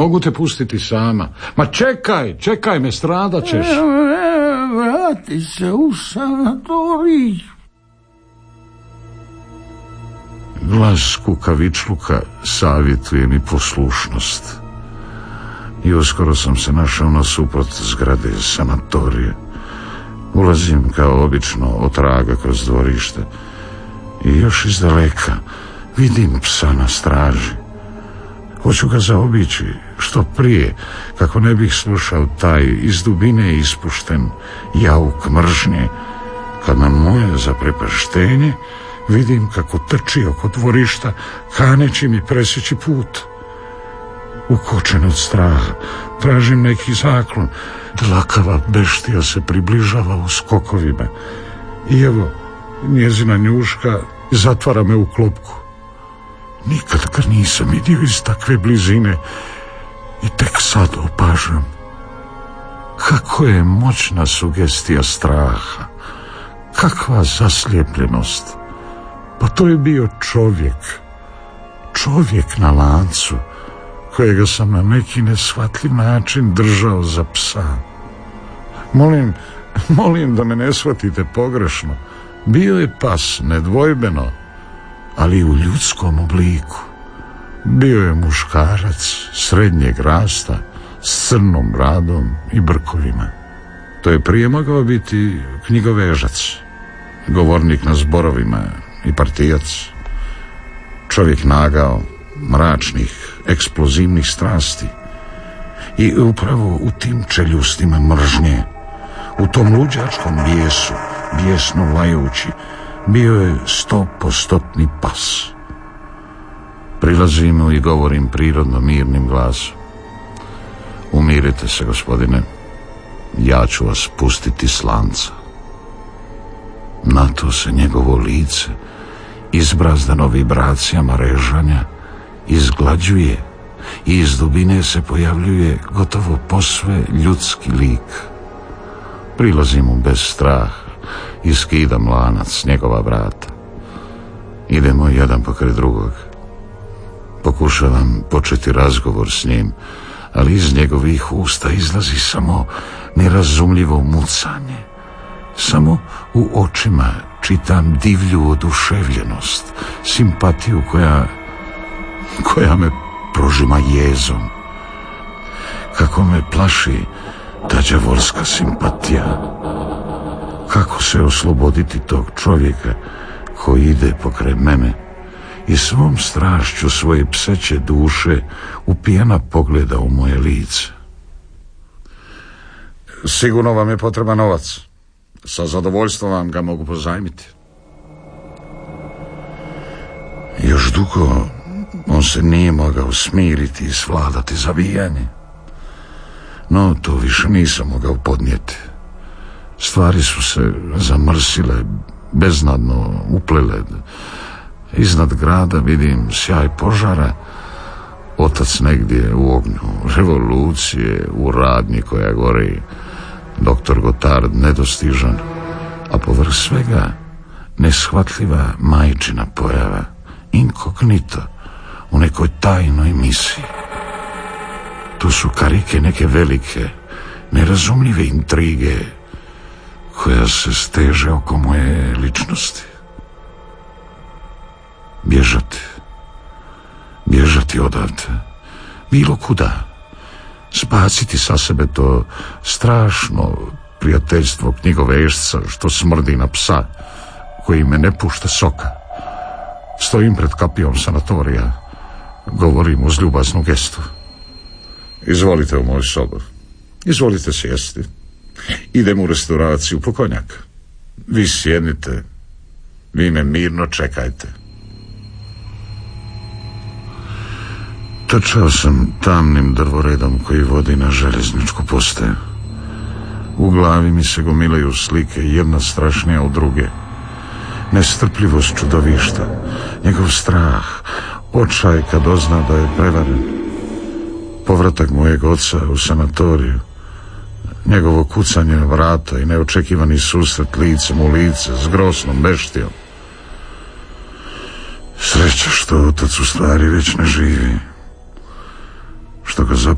mogu te pustiti sama. Ma čekaj me, stradat ćeš. Vrati se u sanatorij. Glas kukavičluka savjetuje mi poslušnost. I uskoro sam se našao nasuprot zgrade sanatorije. Ulazim kao obično otraga kroz dvorište i još iz daleka vidim psa na straži. Hoću ga zaobići što prije, kako ne bih slušao taj iz dubine ispušten jauk mržnje, kad na moje zaprepaštenje vidim kako trči oko dvorišta, kaneći mi presjeći put. Ukočen od straha, tražim neki zaklon. Dlakava beštija se približava u skokovima. I evo, njezina njuška zatvara me u klopku. Nikad ga nisam vidio iz takve blizine i tek sad opažam. Kako je moćna sugestija straha. Kakva zaslijepljenost. Pa to je bio čovjek. Čovjek na lancu, kojega sam na neki neshvatljiv način držao za psa. Molim da me ne shvatite pogrešno. Bio je pas, nedvojbeno, ali u ljudskom obliku. Bio je muškarac srednjeg rasta, s crnom bradom i brkovima. To je prije mogao biti knjigovežac, govornik na zborovima i partijac. Čovjek nagao, mračnih, eksplozivnih strasti. I upravo u tim čeljustima mržnje, u tom luđačkom bijesu, bijesno lajući, bio je 100% pas. Prilazim mu i govorim prirodno mirnim glasom. Umirite se, gospodine, ja ću vas pustiti s lanca. Na to se njegovo lice, izbrazdano vibracijama režanja, izglađuje i iz dubine se pojavljuje gotovo posve ljudski lik. Prilazim mu bez straha i skidam lanac s njegova vrata. Idemo jedan pokraj drugog. Pokušavam početi razgovor s njim, ali iz njegovih usta izlazi samo nerazumljivo mucanje. Samo u očima čitam divlju oduševljenost, simpatiju koja me prožima jezom. Kako me plaši ta đavolska simpatija. Kako se osloboditi tog čovjeka koji ide pokraj mene i svom strašću svoje pseće duše upijena pogleda u moje lice. Sigurno vam je potreban novac. Sa zadovoljstvom vam ga mogu pozajmiti. Još dugo on se nije mogao smiriti i svladati zavijanje. No, to više nisam mogao podnijeti. Stvari su se zamrsile, beznadno uplele. Iznad grada vidim sjaj požara, otac negdje u ognju revolucije, u radnji koja gori, doktor Gotard nedostižan, a povrh svega neshvatljiva majčina pojava, inkognito, u nekoj tajnoj misiji. Tu su karike neke velike, nerazumljive intrige koja se steže oko moje ličnosti. Bježati odavde, bilo kuda, spaciti sa sebe to strašno prijateljstvo knjigovežca što smrdi na psa koji me ne pušta soka. Stojim pred kapijom sanatorija, govorim uz ljubaznu gestu. Izvolite u moju sobu, izvolite sjesti. Idem u restauraciju po konjak. Vi sjednite, vi me mirno čekajte. Trčao sam tamnim drvoredom koji vodi na željezničku postaju. U glavi mi se gomilaju slike, jedna strašnija od druge. Nestrpljivost čudovišta, njegov strah, očaj kad dozna da je prevaren. Povratak mojeg oca u sanatoriju, njegovo kucanje na vrata i neočekivani susret licem u lice s grosnom beštijom. Sreća što otac u stvari već ne živi, što ga